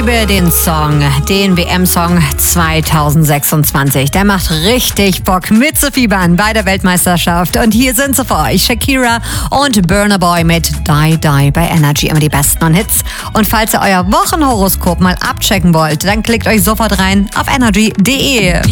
liebe den Song, den WM-Song 2026. Der macht richtig Bock mitzufiebern bei der Weltmeisterschaft. Und hier sind sie für euch, Shakira und Burna Boy mit Die Die bei Energy. Immer die besten neuen Hits. Und falls ihr euer Wochenhoroskop mal abchecken wollt, dann klickt euch sofort rein auf energy.de.